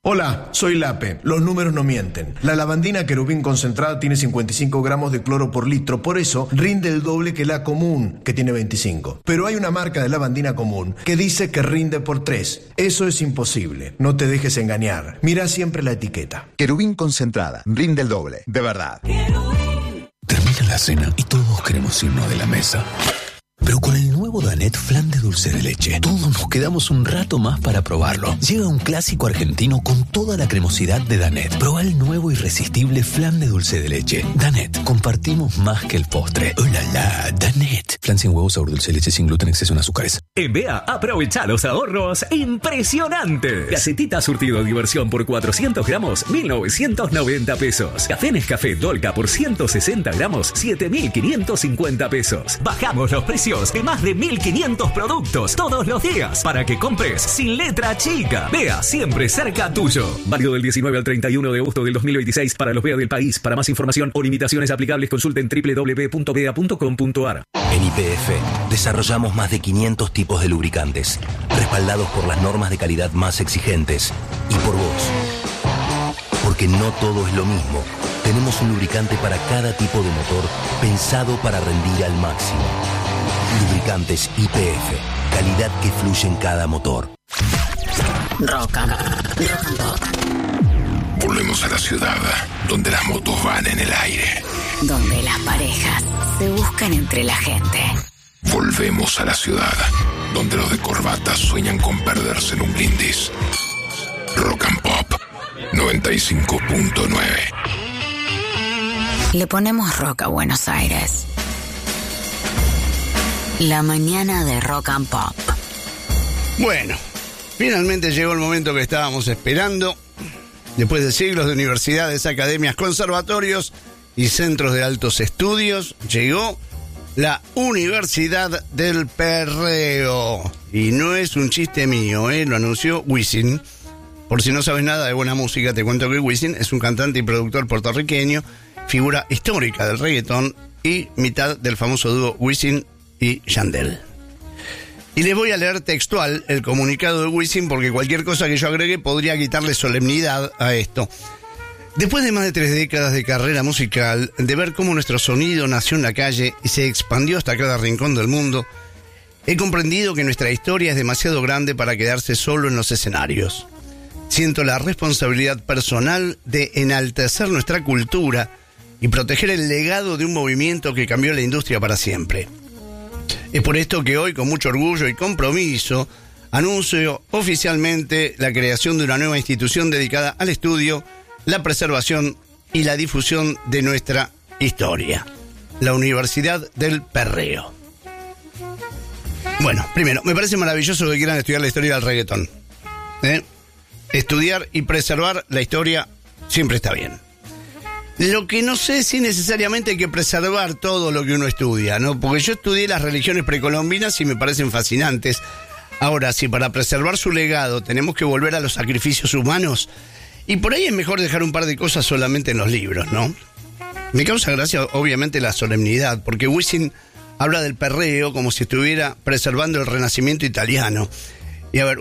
Hola, soy Lape. Los números no mienten. La lavandina Querubín concentrada tiene 55 gramos de cloro por litro, por eso rinde el doble que la común, que tiene 25. Pero hay una marca de lavandina común que dice que rinde por 3. Eso es imposible. No te dejes engañar. Mira siempre la etiqueta. Querubín concentrada. Rinde el doble. De verdad. Termina la cena y todos queremos irnos de la mesa. Pero con el nuevo Danet Flan de dulce de leche, todos nos quedamos un rato más para probarlo. Llega un clásico argentino con toda la cremosidad de Danet. Proba el nuevo irresistible Flan de dulce de leche. Danet, compartimos más que el postre. ¡Oh, la, la! Danet. Flan sin huevos, sabor dulce de leche, sin gluten, exceso en azúcares. En BEA, aprovecha los ahorros impresionantes. Gacetita surtido diversión por 400 gramos, 1.990 pesos. Café Nescafé Dolca por 160 gramos, 7.550 pesos. Bajamos los precios de más de 1.500 productos todos los días para que compres sin letra chica. BEA, siempre cerca tuyo. Válido del 19 al 31 de agosto del 2026 para los BEA del país. Para más información o limitaciones aplicables, consulten www.bea.com.ar. En YPF desarrollamos más de 500 tipos de lubricantes, respaldados por las normas de calidad más exigentes y por vos. Porque no todo es lo mismo. Tenemos un lubricante para cada tipo de motor pensado para rendir al máximo. Lubricantes YPF. Calidad que fluye en cada motor. Rock and Pop. Volvemos a la ciudad, donde las motos van en el aire. Donde las parejas se buscan entre la gente. Volvemos a la ciudad, donde los de corbata sueñan con perderse en un brindis. Rock and Pop 95.9. Le ponemos rock a Buenos Aires. La mañana de Rock and Pop. Bueno, finalmente llegó el momento que estábamos esperando. Después de siglos de universidades, academias, conservatorios y centros de altos estudios, llegó la Universidad del Perreo. Y no es un chiste mío, lo anunció Wisin. Por si no sabes nada de buena música, te cuento que Wisin es un cantante y productor puertorriqueño, figura histórica del reggaetón y mitad del famoso dúo Wisin y Yandel. Y les voy a leer textual el comunicado de Wisin porque cualquier cosa que yo agregue podría quitarle solemnidad a esto. Después de más de 3 décadas de carrera musical, de ver cómo nuestro sonido nació en la calle y se expandió hasta cada rincón del mundo, he comprendido que nuestra historia es demasiado grande para quedarse solo en los escenarios. Siento la responsabilidad personal de enaltecer nuestra cultura y proteger el legado de un movimiento que cambió la industria para siempre. Es por esto que hoy, con mucho orgullo y compromiso, anuncio oficialmente la creación de una nueva institución dedicada al estudio, la preservación y la difusión de nuestra historia. La Universidad del Perreo. Bueno, primero, me parece maravilloso que quieran estudiar la historia del reggaetón. Estudiar y preservar la historia siempre está bien. Lo que no sé es si necesariamente hay que preservar todo lo que uno estudia, ¿no? Porque yo estudié las religiones precolombinas y me parecen fascinantes. Ahora, si para preservar su legado tenemos que volver a los sacrificios humanos, y por ahí es mejor dejar un par de cosas solamente en los libros, ¿no? Me causa gracia, obviamente, la solemnidad, porque Wisin habla del perreo como si estuviera preservando el Renacimiento italiano. Y a ver,